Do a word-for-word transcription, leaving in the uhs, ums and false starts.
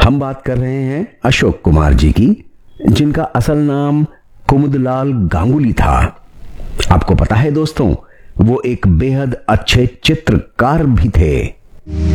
हम बात कर रहे हैं अशोक कुमार जी की, जिनका असल नाम कुमुदलाल गांगुली था। आपको पता है दोस्तों, वो एक बेहद अच्छे चित्रकार भी थे।